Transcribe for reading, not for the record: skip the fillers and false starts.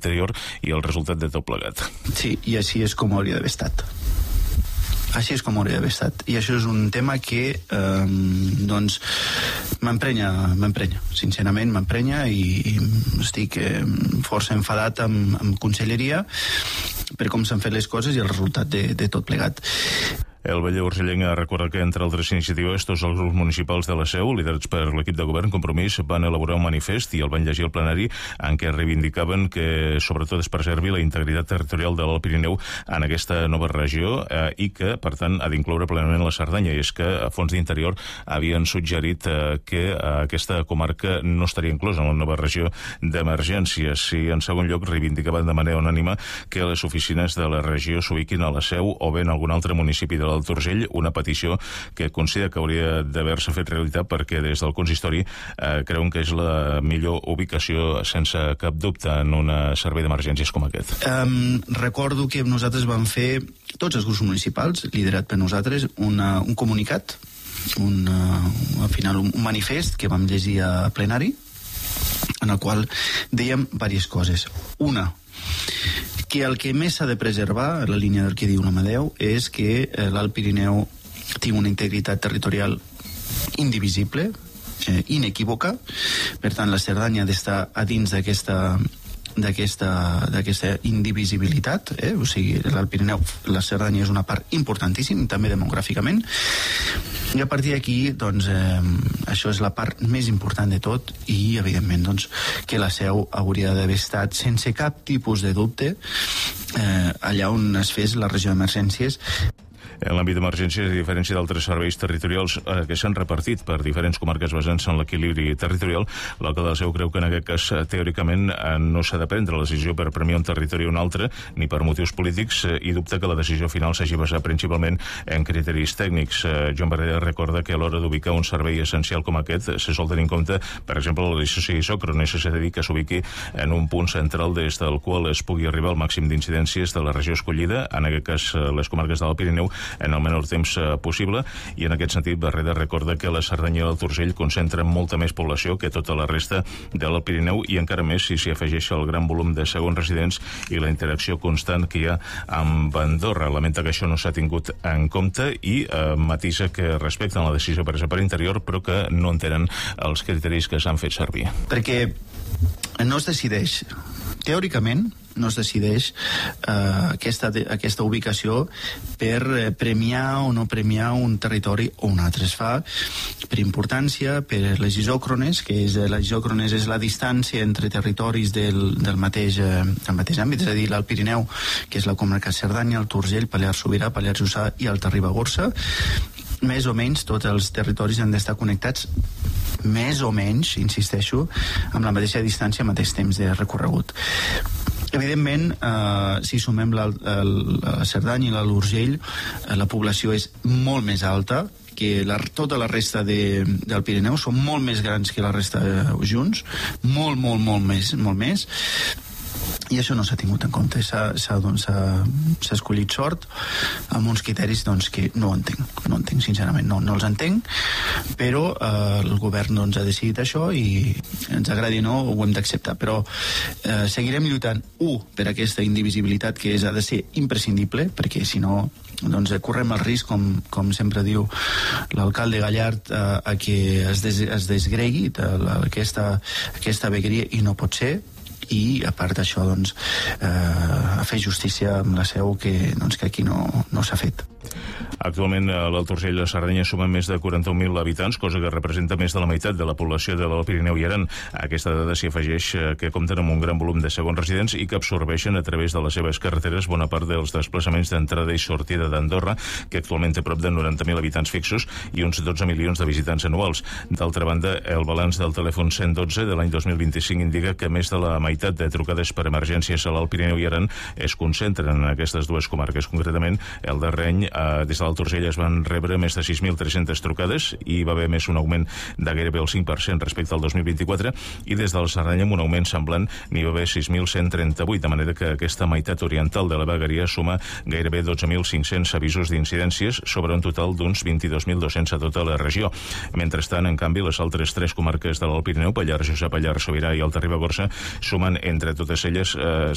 interior i el resultat de tot plegat. Sí, i així és com hauria d'haver estat. Així és com hauria d'haver estat. I això és un tema que doncs m'emprenya, sincerament m'emprenya, i estic força enfadat amb Conselleria per com s'han fet les coses i el resultat de tot plegat. El batlle urgellenc ha recordat que, entre altres iniciatives, tots els grups municipals de la Seu, liderats per l'equip de govern Compromís, van elaborar un manifest i el van llegir al plenari en què reivindicaven que, sobretot, es preservi la integritat territorial de l'Alt Pirineu en aquesta nova regió i que, per tant, ha d'incloure plenament la Cerdanya. I és que, a Fons d'Interior, havien suggerit que aquesta comarca no estaria inclosa en la nova regió d'emergències. I, en segon lloc, reivindicaven de manera unànime que les oficines de la regió s'ubiquin a la Seu o bé en algun altre municipi de l'Alt Urgell, una petició que considera que hauria d'haver-se fet realitat perquè des del consistori creuen que és la millor ubicació sense cap dubte en un servei d'emergències com aquest. Recordo que nosaltres vam fer, tots els grups municipals, liderat per nosaltres, un comunicat, al final un manifest que vam llegir a plenari, en el qual dèiem diverses coses. Una, que el que més s'ha de preservar, la línia del que diu l'Amadeu, és que l'Alt Pirineu tingui una integritat territorial indivisible, inequívoca. Per tant, la Cerdanya ha d'estar a dins d'aquesta indivisibilitat, o sigui, l'Alt Pirineu, la Cerdanya és una part importantíssima, també demogràficament, i a partir d'aquí, doncs, això és la part més important de tot, i evidentment, doncs, que la Seu hauria d'haver estat, sense cap tipus de dubte, allà on es fes la regió d'emergències. En l'àmbit d'emergències, a diferència d'altres serveis territorials que s'han repartit per diferents comarques basant-se en l'equilibri territorial, l'alcalde de la Seu creu que en aquest cas, teòricament, no s'ha de prendre la decisió per premiar un territori o un altre, ni per motius polítics, i dubta que la decisió final s'hagi basat principalment en criteris tècnics. Joan Barrera recorda que a l'hora d'ubicar un servei essencial com aquest se sol tenir en compte, per exemple, la localització isòcrones, és a dir, que s'ubiqui en un punt central des del qual es pugui arribar al màxim d'incidències de la regió escollida, en aquest cas les comarques de l'Alt Pirineu, en el menor temps possible, i en aquest sentit Barrera recorda que la Cerdanya i l'Alt Urgell concentren molta més població que tota la resta de l'Alt Pirineu, i encara més si s'hi afegeix el gran volum de segons residents i la interacció constant que hi ha amb Andorra. Lamenta que això no s'ha tingut en compte i matisa que respecten la decisió presa per Interior, però que no entenen els criteris que s'han fet servir. Perquè no es decideix, teòricament, no es decideix aquesta ubicació per premiar o no premiar un territori o un altre. Es fa per importància, per les isòcrones, que les isòcrones és la distància entre territoris del mateix àmbit, és a dir, l'Alt Pirineu, que és la comarca Cerdanya, el Urgell, Pallars Sobirà, Pallars Jussà i Alta Ribagorça. Més o menys tots els territoris han d'estar connectats, més o menys, insisteixo, amb la mateixa distància, al mateix temps de recorregut. Evidentment, si sumem la Cerdanya i l'Urgell, la població és molt més alta que tota la resta del Pirineu, són molt més grans que la resta junts, molt més, i això no s'ha tingut en compte. S'ha escollit sort amb uns criteris que no entenc sincerament, no els entenc, però el govern ha decidit això i ens agradi o no ho hem d'acceptar, però seguirem lluitant per aquesta indivisibilitat que ha de ser imprescindible, perquè si no correm el risc, com sempre diu l'alcalde Gallard, a que es desgregui aquesta vegueria, i no pot ser. I a part d'això a fer justícia amb la Seu, que aquí no s'ha fet. Actualment l'Alt Urgell i la Cerdanya sumen més de 41.000 habitants, cosa que representa més de la meitat de la població de l'Alt Pirineu i Aran. A aquesta dada s'hi afegeix que compten amb un gran volum de segons residents i que absorbeixen a través de les seves carreteres bona part dels desplaçaments d'entrada i sortida d'Andorra, que actualment té prop de 90.000 habitants fixos i uns 12 milions de visitants anuals. D'altra banda, el balanç del telèfon 112 de l'any 2025 indica que més de la meitat de trucades per emergències a l'Alt Pirineu i Aran es concentren en aquestes dues comarques. Concretament, el darrer any, des de l'Alt Urgell es van rebre més de 6.300 trucades i va haver més un augment de gairebé el 5% respecte al 2024, i des de la Cerdanya, amb un augment semblant, n'hi va haver 6.138, de manera que aquesta meitat oriental de la vegueria suma gairebé 12.500 avisos d'incidències sobre un total d'uns 22.200 a tota la regió. Mentrestant, en canvi, les altres tres comarques de l'Alt Pirineu, Pallars Jussà, Pallars Sobirà i Alta Ribagorça, sumen entre totes elles